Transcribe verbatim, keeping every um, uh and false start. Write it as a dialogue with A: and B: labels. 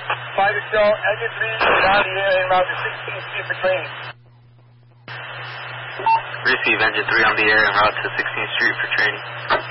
A: five to show, engine three is on the air en route to sixteenth Street for training.
B: Receive engine three on the air en route to sixteenth Street for training.